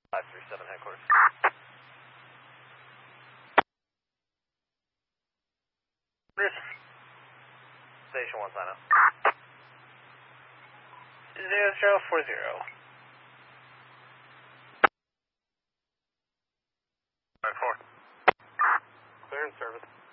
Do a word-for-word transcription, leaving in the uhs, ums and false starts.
five three seven headquarters. Station one sign up. Zero zero four zero. Five four. Clear in service.